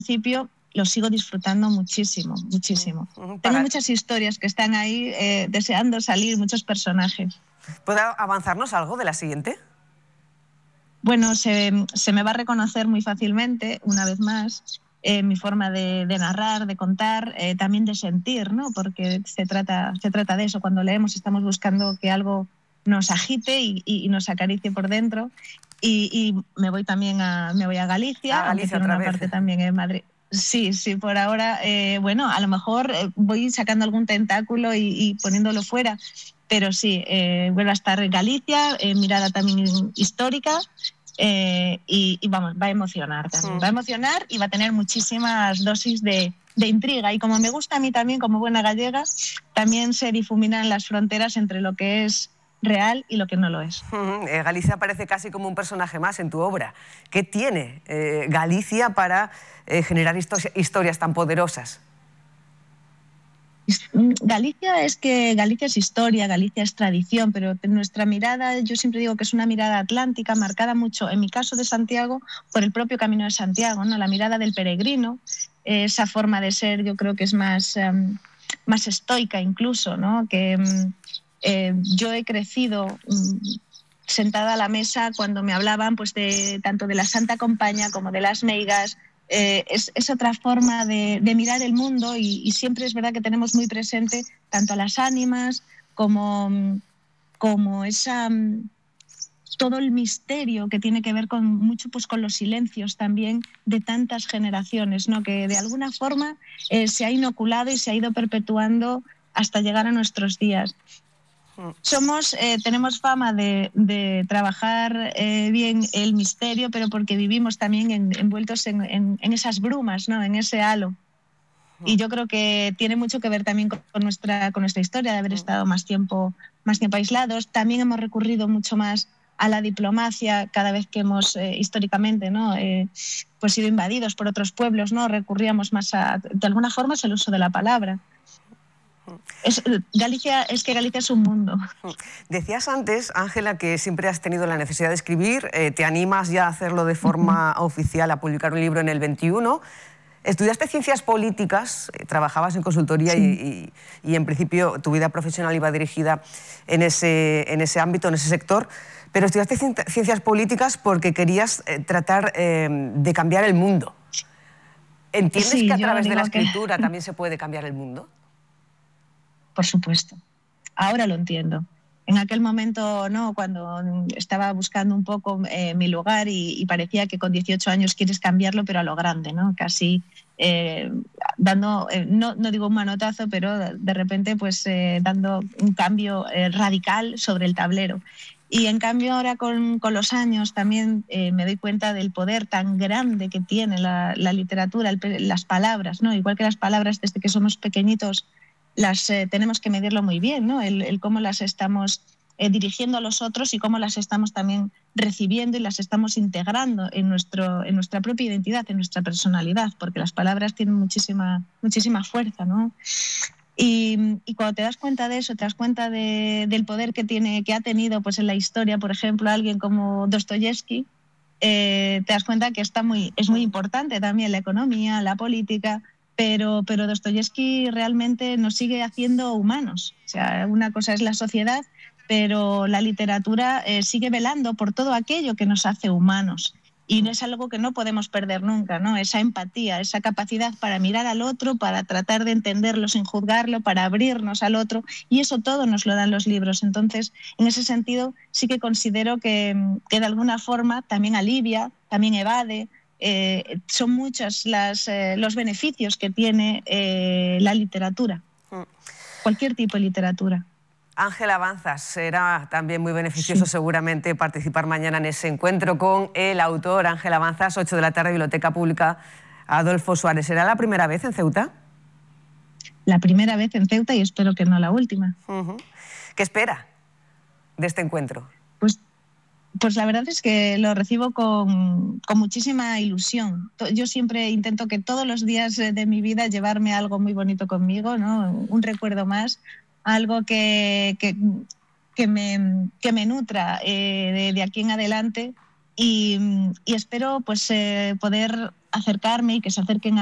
principio lo sigo disfrutando muchísimo, muchísimo. Tengo muchas historias que están ahí deseando salir, muchos personajes. ¿Puede avanzarnos algo de la siguiente? Bueno, se me va a reconocer muy fácilmente, una vez más, mi forma de narrar, de contar, también de sentir, ¿no? Porque se trata de eso. Cuando leemos estamos buscando que algo nos agite y nos acaricie por dentro. Y me voy a Galicia, aunque tiene una parte también en Madrid. Sí, por ahora, bueno, a lo mejor voy sacando algún tentáculo y poniéndolo fuera, pero sí, vuelvo a estar en Galicia, mirada también histórica, y vamos, va a emocionar también, va a emocionar y va a tener muchísimas dosis de intriga. Y como me gusta a mí también, como buena gallega, también se difuminan las fronteras entre lo que es real y lo que no lo es. Galicia parece casi como un personaje más en tu obra. ¿Qué tiene Galicia para generar historias tan poderosas? Galicia es historia, Galicia es tradición, pero nuestra mirada, yo siempre digo que es una mirada atlántica, marcada mucho, en mi caso de Santiago, por el propio Camino de Santiago, ¿no? La mirada del peregrino, esa forma de ser yo creo que es más estoica incluso, ¿no? Que yo he crecido sentada a la mesa cuando me hablaban pues tanto de la Santa Compaña como de las meigas. Es otra forma de mirar el mundo y siempre es verdad que tenemos muy presente tanto a las ánimas como todo el misterio que tiene que ver mucho pues, con los silencios también de tantas generaciones, ¿no? Que de alguna forma se ha inoculado y se ha ido perpetuando hasta llegar a nuestros días. Tenemos fama de trabajar bien el misterio, pero porque vivimos también envueltos en esas brumas, ¿no? En ese halo. Y yo creo que tiene mucho que ver también con nuestra historia, de haber estado más tiempo aislados. También hemos recurrido mucho más a la diplomacia cada vez que hemos históricamente, ¿no? Pues sido invadidos por otros pueblos, ¿no? Recurríamos más de alguna forma es el uso de la palabra. Galicia es un mundo. Decías antes, Ángela, que siempre has tenido la necesidad de escribir, te animas ya a hacerlo de forma oficial, a publicar un libro en el 21. Estudiaste ciencias políticas, trabajabas en consultoría y en principio tu vida profesional iba dirigida en ese ámbito, en ese sector, pero estudiaste ciencias políticas porque querías tratar de cambiar el mundo. ¿Entiendes que a través de la escritura también se puede cambiar el mundo? Por supuesto. Ahora lo entiendo. En aquel momento, ¿no? Cuando estaba buscando un poco mi lugar y parecía que con 18 años quieres cambiarlo, pero a lo grande, ¿no? Casi dando, no digo un manotazo, pero de repente pues dando un cambio radical sobre el tablero. Y en cambio ahora con los años también me doy cuenta del poder tan grande que tiene la literatura, las palabras, ¿no? Igual que las palabras desde que somos pequeñitos tenemos que medirlo muy bien, ¿no? El cómo las estamos dirigiendo a los otros y cómo las estamos también recibiendo y las estamos integrando en nuestra propia identidad, en nuestra personalidad, porque las palabras tienen muchísima fuerza, ¿no? Y cuando te das cuenta de eso, te das cuenta del poder que ha tenido pues, en la historia, por ejemplo, alguien como Dostoyevsky, te das cuenta que es muy importante también la economía, la política, pero Dostoyevsky realmente nos sigue haciendo humanos. O sea, una cosa es la sociedad, pero la literatura sigue velando por todo aquello que nos hace humanos. Y es algo que no podemos perder nunca, ¿no? Esa empatía, esa capacidad para mirar al otro, para tratar de entenderlo sin juzgarlo, para abrirnos al otro. Y eso todo nos lo dan los libros. Entonces, en ese sentido, sí que considero que de alguna forma también alivia, también evade. Son muchos los beneficios que tiene la literatura, cualquier tipo de literatura. Ángela Avanzas, será también muy beneficioso seguramente participar mañana en ese encuentro con el autor Ángel Avanzas, 8 de la tarde, Biblioteca Pública Adolfo Suárez. ¿Será la primera vez en Ceuta? La primera vez en Ceuta y espero que no la última. ¿Qué espera de este encuentro? Pues la verdad es que lo recibo con muchísima ilusión. Yo siempre intento que todos los días de mi vida llevarme algo muy bonito conmigo, ¿no? Un recuerdo más, algo que me nutra de aquí en adelante y espero pues poder acercarme y que se acerquen